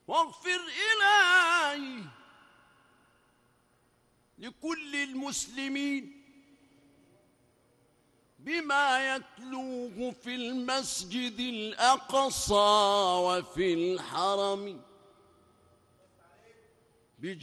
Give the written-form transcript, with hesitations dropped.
واغفر إلهي لكل المسلمين بما يتلوه في المسجد الأقصى وفي الحرم